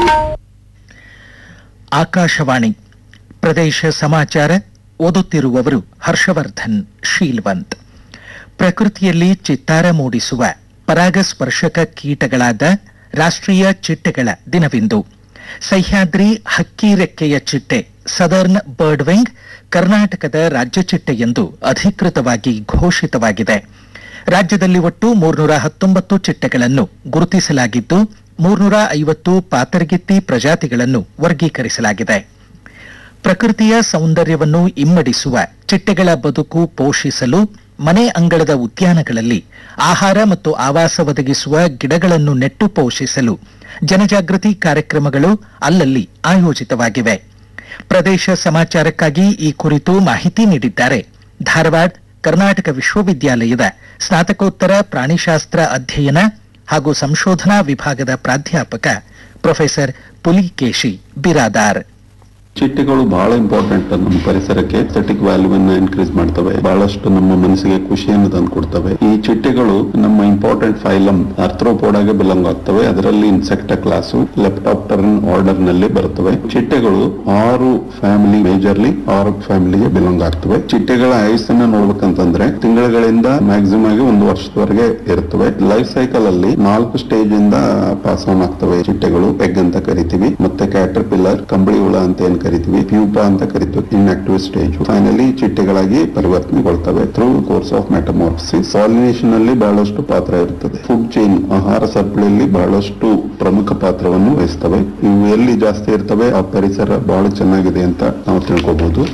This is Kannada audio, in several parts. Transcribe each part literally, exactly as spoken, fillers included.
ಆಕಾಶವಾಣಿ ಪ್ರದೇಶ ಸಮಾಚಾರ ಓದುತ್ತಿರುವವರು ಹರ್ಷವರ್ಧನ್ ಶೀಲ್ವಂತ್. ಪ್ರಕೃತಿಯಲ್ಲಿ ಚಿತ್ತಾರ ಮೂಡಿಸುವ ಪರಾಗಸ್ಪರ್ಶಕ ಕೀಟಗಳಾದ ರಾಷ್ಟ್ರೀಯ ಚಿಟ್ಟೆಗಳ ದಿನವಿಂದು. ಸಹ್ಯಾದ್ರಿ ಹಕ್ಕಿ ರೆಕ್ಕೆಯ ಚಿಟ್ಟೆ ಸದರ್ನ್ ಬರ್ಡ್ ವಿಂಗ್ ಕರ್ನಾಟಕದ ರಾಜ್ಯ ಚಿಟ್ಟೆ ಎಂದು ಅಧಿಕೃತವಾಗಿ ಘೋಷಿತವಾಗಿದೆ. ರಾಜ್ಯದಲ್ಲಿ ಒಟ್ಟು ಮೂರ್ನೂರ ಹತ್ತೊಂಬತ್ತು ಚಿಟ್ಟೆಗಳನ್ನು ಗುರುತಿಸಲಾಗಿದ್ದು ಮೂರ್ನೂರ ಐವತ್ತು ಪಾತರಗಿತ್ತಿ ಪ್ರಜಾತಿಗಳನ್ನು ವರ್ಗೀಕರಿಸಲಾಗಿದೆ. ಪ್ರಕೃತಿಯ ಸೌಂದರ್ಯವನ್ನು ಇಮ್ಮಡಿಸುವ ಚಿಟ್ಟೆಗಳ ಬದುಕು ಪೋಷಿಸಲು ಮನೆ ಅಂಗಳದ ಉದ್ಯಾನಗಳಲ್ಲಿ ಆಹಾರ ಮತ್ತು ಆವಾಸ ಒದಗಿಸುವ ಗಿಡಗಳನ್ನು ನೆಟ್ಟು ಪೋಷಿಸಲು ಜನಜಾಗೃತಿ ಕಾರ್ಯಕ್ರಮಗಳು ಅಲ್ಲಲ್ಲಿ ಆಯೋಜಿತವಾಗಿವೆ. ಪ್ರದೇಶ ಸಮಾಚಾರಕ್ಕಾಗಿ ಈ ಕುರಿತು ಮಾಹಿತಿ ನೀಡಿದ್ದಾರೆ ಧಾರವಾಡ ಕರ್ನಾಟಕ ವಿಶ್ವವಿದ್ಯಾಲಯದ ಸ್ನಾತಕೋತ್ತರ ಪ್ರಾಣಿಶಾಸ್ತ್ರ ಅಧ್ಯಯನ ಹಾಗೂ ಸಂಶೋಧನಾ ವಿಭಾಗದ ಪ್ರಾಧ್ಯಾಪಕ ಪ್ರೊಫೆಸರ್ ಪುಲಿಕೇಶಿ ಬಿರಾದಾರ್. ಚಿಟ್ಟೆಗಳು ಬಹಳ ಇಂಪಾರ್ಟೆಂಟ್. ನಮ್ಮ ಪರಿಸರಕ್ಕೆ ಎಸ್ಥೆಟಿಕ್ ವ್ಯಾಲ್ಯೂವನ್ನ ಇನ್ಕ್ರೀಸ್ ಮಾಡ್ತವೆ, ಬಹಳಷ್ಟು ನಮ್ಮ ಮನಸ್ಸಿಗೆ ಖುಷಿಯನ್ನು ತಂದು ಕೊಡ್ತವೆ. ಈ ಚಿಟ್ಟೆಗಳು ನಮ್ಮ ಇಂಪಾರ್ಟೆಂಟ್ ಫೈಲಮ್ ಆರ್ಥ್ರೋಪೋಡಾಗೆ ಬಿಲಾಂಗ್ ಆಗ್ತವೆ. ಅದರಲ್ಲಿ ಇನ್ಸೆಕ್ಟ ಕ್ಲಾಸು ಲೆಪ್ಟಾಪ್ಟರನ್ ಆರ್ಡರ್ ನಲ್ಲಿ ಬರುತ್ತವೆ. ಚಿಟ್ಟೆಗಳು ಆರು ಫ್ಯಾಮಿಲಿ, ಮೇಜರ್ಲಿ ಆರು ಫ್ಯಾಮಿಲಿಗೆ ಬಿಲಾಂಗ್ ಆಗ್ತವೆ. ಚಿಟ್ಟೆಗಳ ಆಯುಸ್ಸನ್ನ ನೋಡ್ಬೇಕಂತಂದ್ರೆ ತಿಂಗಳುಗಳಿಂದ ಮ್ಯಾಕ್ಸಿಮಮ್ ಆಗಿ ಒಂದು ವರ್ಷದವರೆಗೆ ಇರುತ್ತವೆ. ಲೈಫ್ ಸೈಕಲ್ ಅಲ್ಲಿ ನಾಲ್ಕು ಸ್ಟೇಜ್ ಇಂದ ಪಾಸ್ ಆನ್ ಆಗ್ತವೆ ಚಿಟ್ಟೆಗಳು. ಎಗ್ ಅಂತ ಕರಿತೀವಿ, ಮತ್ತೆ ಕ್ಯಾಟರ್ ಪಿಲ್ಲರ್, ಕಂಬಳಿ ಹುಳ ಅಂತ ಏನ್ ಕರಿತೀವಿ, ಪ್ಯೂಪಾ ಅಂತ ಕರಿತೀವಿ, inactive stage. Finally ಚಿಟ್ಟೆಗಳಾಗಿ ಪರಿವರ್ತನೆಗೊಳ್ತವೆ through course of ಮೆಟಮಾರ್ಫಸಿಸ್. Pollination ಅಲ್ಲಿ ಬಹಳಷ್ಟು ಪಾತ್ರ ಇರುತ್ತದೆ. ಫುಡ್ ಚೈನ್, ಆಹಾರ ಸರಪಳಿಯಲ್ಲಿ ಬಹಳಷ್ಟು ಪ್ರಮುಖ ಪಾತ್ರವನ್ನು ವಹಿಸ್ತವೆ. ಇವು ಎಲ್ಲಿ ಜಾಸ್ತಿ ಇರ್ತವೆ ಆ ಪರಿಸರ ಬಹಳ ಚೆನ್ನಾಗಿದೆ ಅಂತ ನಾವು ತಿಳ್ಕೋಬಹುದು.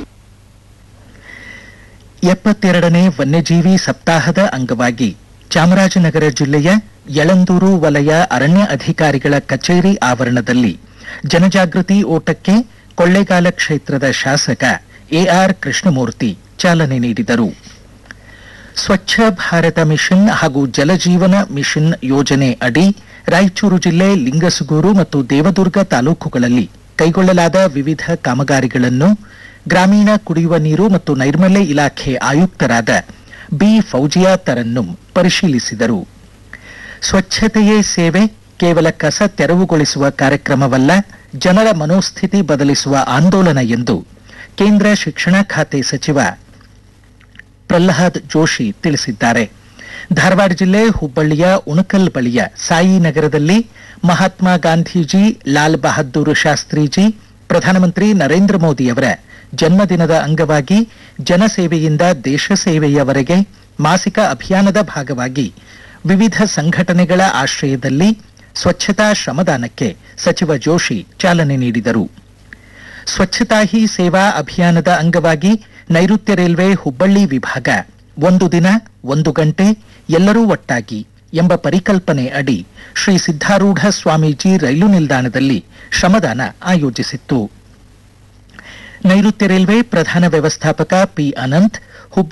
ಎಪ್ಪತ್ತೆರಡನೇ ವನ್ಯಜೀವಿ ಸಪ್ತಾಹದ ಅಂಗವಾಗಿ ಚಾಮರಾಜನಗರ ಜಿಲ್ಲೆಯ ಯಳಂದೂರು ವಲಯ ಅರಣ್ಯ ಅಧಿಕಾರಿಗಳ ಕಚೇರಿ ಆವರಣದಲ್ಲಿ ಜನಜಾಗೃತಿ ಓಟಕ್ಕೆ ಕೊಳ್ಳೇಗಾಲ ಕ್ಷೇತ್ರದ ಶಾಸಕ ಎಆರ್ ಕೃಷ್ಣಮೂರ್ತಿ ಚಾಲನೆ ನೀಡಿದರು. ಸ್ವಚ್ಛ ಭಾರತ ಮಿಷನ್ ಹಾಗೂ ಜಲಜೀವನ ಮಿಷನ್ ಯೋಜನೆ ಅಡಿ ರಾಯಚೂರು ಜಿಲ್ಲೆ ಲಿಂಗಸಗೂರು ಮತ್ತು ದೇವದುರ್ಗ ತಾಲೂಕುಗಳಲ್ಲಿ ಕೈಗೊಳ್ಳಲಾದ ವಿವಿಧ ಕಾಮಗಾರಿಗಳನ್ನು ಗ್ರಾಮೀಣ ಕುಡಿಯುವ ನೀರು ಮತ್ತು ನೈರ್ಮಲ್ಯ ಇಲಾಖೆ ಆಯುಕ್ತರಾದ ಬಿ ಫೌಜಿಯಾ ತರನ್ನುಂ ಪರಿಶೀಲಿಸಿದರು. ಸ್ವಚ್ಛತೆಯೇ ಸೇವೆ ಕೇವಲ ಕಸ ತೆರವುಗೊಳಿಸುವ ಕಾರ್ಯಕ್ರಮವಲ್ಲ, ಜನರ ಮನೋಸ್ಥಿತಿ ಬದಲಿಸುವ ಆಂದೋಲನ ಎಂದು ಕೇಂದ್ರ ಶಿಕ್ಷಣ ಖಾತೆ ಸಚಿವ ಪ್ರಹ್ಲಾದ್ ಜೋಶಿ ತಿಳಿಸಿದ್ದಾರೆ. ಧಾರವಾಡ ಜಿಲ್ಲೆ ಹುಬ್ಬಳ್ಳಿಯ ಉಣಕಲ್ ಬಳಿಯ ಸಾಯಿನಗರದಲ್ಲಿ ಮಹಾತ್ಮ ಗಾಂಧೀಜಿ, ಲಾಲ್ ಬಹದ್ದೂರ್ ಶಾಸ್ತ್ರೀಜಿ, ಪ್ರಧಾನಮಂತ್ರಿ ನರೇಂದ್ರ ಮೋದಿಯವರ ಜನ್ಮದಿನದ ಅಂಗವಾಗಿ ಜನಸೇವೆಯಿಂದ ದೇಶ ಸೇವೆಯವರೆಗೆ ಮಾಸಿಕ ಅಭಿಯಾನದ ಭಾಗವಾಗಿ ವಿವಿಧ ಸಂಘಟನೆಗಳ ಆಶ್ರಯದಲ್ಲಿ ಸ್ವಚ್ಛತಾ ಶ್ರಮದಾನಕ್ಕೆ ಸಚಿವ ಜೋಶಿ ಚಾಲನೆ ನೀಡಿದರು. ಸ್ವಚ್ಛತಾ ಹಿ ಸೇವಾ ಅಭಿಯಾನದ ಅಂಗವಾಗಿ ನೈಋತ್ಯ ರೈಲ್ವೆ ಹುಬ್ಬಳ್ಳಿ ವಿಭಾಗ ಒಂದು ದಿನ ಒಂದು ಗಂಟೆ ಎಲ್ಲರೂ ಒಟ್ಟಾಗಿ ಎಂಬ ಪರಿಕಲ್ಪನೆ ಅಡಿ ಶ್ರೀ ಸಿದ್ದಾರೂಢ ಸ್ವಾಮೀಜಿ ರೈಲು ನಿಲ್ದಾಣದಲ್ಲಿ ಶ್ರಮದಾನ ಆಯೋಜಿಸಿತ್ತು. ನೈಋತ್ಯ ರೈಲ್ವೆ ಪ್ರಧಾನ ವ್ಯವಸ್ಥಾಪಕ ಪಿ ಅನಂತ್